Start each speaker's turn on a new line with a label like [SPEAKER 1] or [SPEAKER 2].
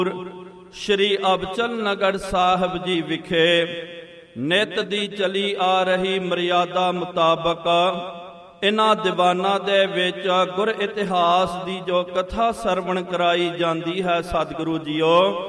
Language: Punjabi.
[SPEAKER 1] ਸ਼੍ਰੀ ਅਬਚਲ ਨਗਰ ਸਾਹਿਬ ਜੀ ਵਿਖੇ ਨਿਤ ਦੀ ਚਲੀ ਆ ਰਹੀ ਮਰਿਆਦਾ ਮੁਤਾਬਕ ਇਹਨਾਂ ਦੀਵਾਨਾਂ ਦੇ ਵਿੱਚ ਗੁਰ ਇਤਿਹਾਸ ਦੀ ਜੋ ਕਥਾ ਸਰਵਣ ਕਰਾਈ ਜਾਂਦੀ ਹੈ ਸਤਿਗੁਰੂ ਜੀਓ,